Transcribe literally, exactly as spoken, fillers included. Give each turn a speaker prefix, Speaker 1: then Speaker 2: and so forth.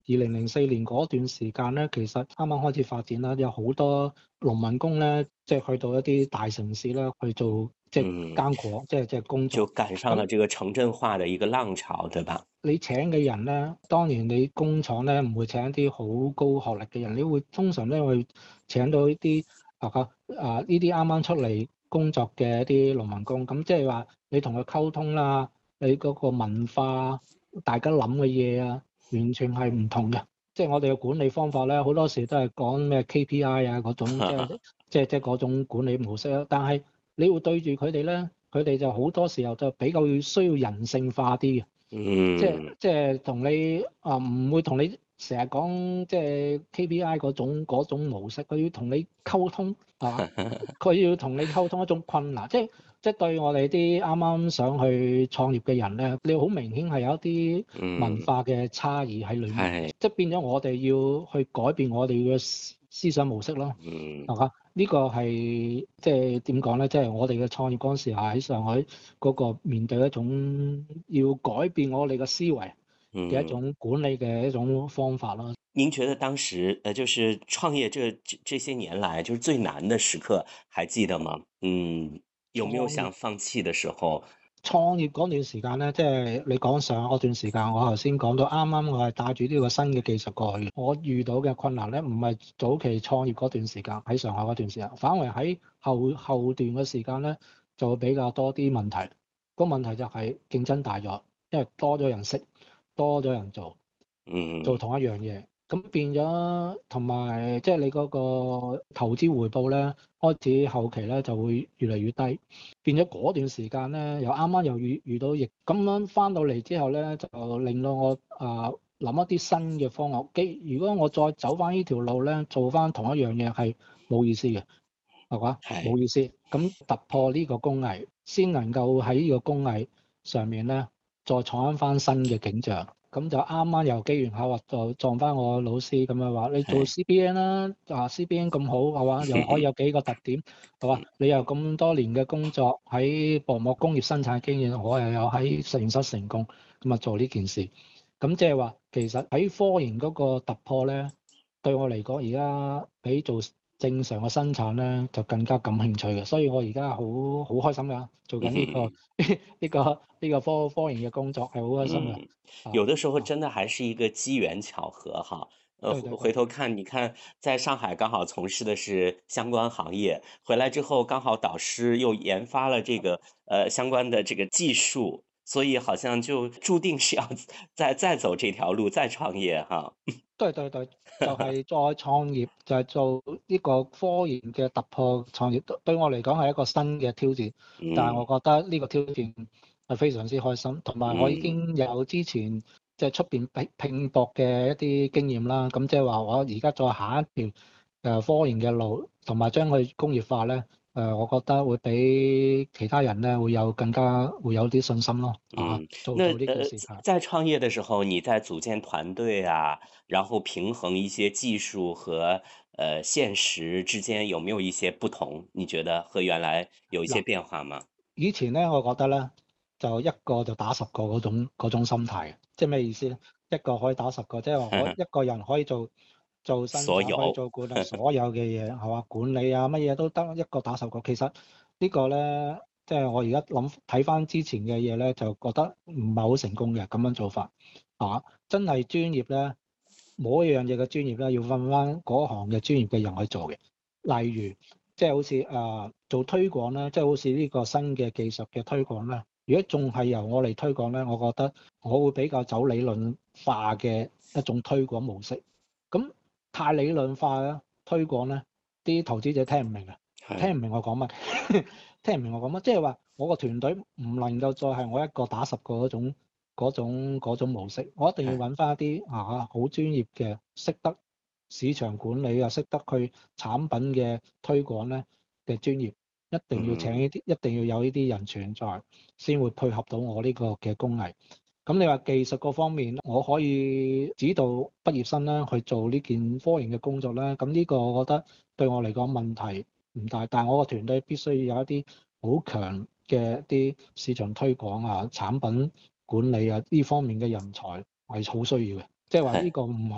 Speaker 1: 二零零四年嗰段時間咧，其實啱啱開始發展啦，有好多農民工咧，即係去到一啲大城市啦，去做即係
Speaker 2: 嗯，
Speaker 1: 耕果，即係即係工
Speaker 2: 就
Speaker 1: 作。
Speaker 2: 趕上了
Speaker 1: 咁
Speaker 2: 這個城鎮化的一個浪潮，對吧？
Speaker 1: 你請嘅人咧，當年你工廠咧唔會請一啲好高學歷嘅人，你會通常咧會請到一啲啊啊呢啲啱啱出嚟工作嘅一啲農民工，咁即係話你同佢溝通啦，你嗰個文化，大家諗嘅嘢啊，完全係唔同嘅。即係我哋嘅管理方法咧，好多時都係講咩 K P I 啊嗰種，即係即係即係嗰種管理模式啊。但係你會對住佢哋咧，佢哋就好多時候就比較需要人性化啲嘅。即係
Speaker 2: 嗯，
Speaker 1: 即係同你啊，唔會同你成日講即係 K P I 嗰種嗰種模式，佢要同你溝通係嘛？佢要同你溝通一種困難，即係即係對我哋啲啱啱想去創業嘅人咧，你好明顯係有一啲文
Speaker 2: 嗯，
Speaker 1: 化嘅差異喺裡面，
Speaker 2: 係，
Speaker 1: 即係變咗我哋要去改變我哋嘅思思想模式咯，
Speaker 2: 嗯。
Speaker 1: 係嘛？呢個係即係點講咧？即係我哋嘅創業嗰陣時喺上海嗰個面對一種要改變我哋嘅思維嘅一
Speaker 2: 嗯，
Speaker 1: 種管理嘅一種方法咯。
Speaker 2: 您覺得當時，呃，就是創業這這這些年來，就是最難的時刻，還記得嗎？嗯，有沒有
Speaker 1: 創業
Speaker 2: 想放棄的時候？
Speaker 1: 創業嗰段時間咧，即係你講上嗰段時間，我頭先講到啱啱我係帶住呢個新嘅技術過去，我遇到嘅困難咧，唔係早期創業嗰段時間喺上海嗰段時間，反為喺後後段嘅時間咧，就會比較多啲問題。個問題就係競爭大咗，因為多咗人識，多咗人做。做
Speaker 2: 嗯，
Speaker 1: 同一樣嘢，咁變咗同埋即係你嗰個投資回報咧，開始後期咧就會越嚟越低，變咗嗰段時間咧，又啱啱又遇遇到疫，咁樣翻到嚟之後咧，就令到我啊諗、呃、一啲新嘅方案。既如果我再走翻呢條路咧，做翻同一樣嘢係冇意思嘅，係嘛？冇
Speaker 2: 係，
Speaker 1: 意思。咁突破呢個工藝，先能夠喺呢個工藝上面咧，再創翻新嘅景象。咁就啱啱又機緣巧合就撞翻我老師咁樣話，你做
Speaker 2: 係，
Speaker 1: C B N 啦，啊 C B N 咁好係嘛，又可以有幾個特點係嘛，你又咁多年嘅工作喺薄膜工業生產經驗，我又有喺實驗室成功，咁啊做呢件事，咁即係話其實喺科研嗰個突破咧，對我嚟講而家比做正常嘅生產咧就更加感興趣嘅，所以我而家好好開心㗎，做緊呢個呢個呢個科科研嘅工作係好開心嘅。
Speaker 2: 嗯，
Speaker 1: 啊
Speaker 2: 有的時候
Speaker 1: 啊，
Speaker 2: 真的還是一個機緣巧合哈。呃，回
Speaker 1: 對對對，
Speaker 2: 回頭看，你看在上海剛好從事的是相關行業，回來之後剛好導師又研發了這個呃相關的這個技術，所以好像就注定是要再再走這條路，再創業哈。
Speaker 1: 對對對，就係再創業，就係做呢個科研嘅突破創業，對對我嚟講係一個新嘅挑戰，但係
Speaker 2: 嗯
Speaker 1: 我覺得呢個挑戰係非常之開心，同埋我已
Speaker 2: 嗯
Speaker 1: 經有之前即係出邊拼拼搏嘅一啲經驗啦，咁即係話我而家再下一條誒科研嘅路，同埋將佢工業化咧。誒，我覺得會比其他人咧會有更加會有啲信心咯，啊，
Speaker 2: 嗯，那
Speaker 1: 做做呢件
Speaker 2: 呃，
Speaker 1: 事係。
Speaker 2: 在創業的時候，你在組建團隊啊，然後平衡一些技術和呃現實之間有沒有一些不同？你覺得和原來有一些
Speaker 1: 嗱。
Speaker 2: 變化嗎？
Speaker 1: 以前咧，我覺得咧，就一個就打十個嗰種嗰種心態，即係咩意思咧？一個可以打十個，即係話我一個人可以做做生產，可以
Speaker 2: 所有，
Speaker 1: 做管理，所有嘅嘢係嘛？管理啊，乜嘢都得，一個打十個。其實呢個咧，即係我而家諗睇翻之前嘅嘢咧，就覺得唔係好成功嘅咁樣做法，係嘛？真係專業咧，冇一樣嘢嘅專業咧，要揾翻嗰行嘅專業嘅人去做嘅。例如，即係好似誒、呃、做推廣咧，即係好似呢個新嘅技術嘅推廣咧。如果仲係由我嚟推廣咧，我覺得我會比較走理論化嘅一種推廣模式。咁太理論化啦，推廣咧，啲投資者聽唔明啊，聽唔
Speaker 2: 係，
Speaker 1: 明我講乜，聽唔明我講乜。即係話我個團隊唔能夠再係我一個打十個嗰種嗰種嗰種模式，我一定要
Speaker 2: 係，
Speaker 1: 揾翻一啲啊好專業嘅，識得市場管理啊，識得去產品嘅推廣咧嘅專業，一定要請
Speaker 2: 嗯
Speaker 1: 呢啲，一定要有呢啲人存在，先會配合到我呢個嘅工藝。咁你話技術嗰方面，我可以指導畢業生啦去做呢件科研嘅工作啦。咁呢個我覺得對我嚟講問題唔大，但係我個團隊必須要有一啲好強嘅一啲市場推廣啊、產品管理啊呢方面嘅人才係好需要嘅，即係話呢
Speaker 2: 係。
Speaker 1: 個唔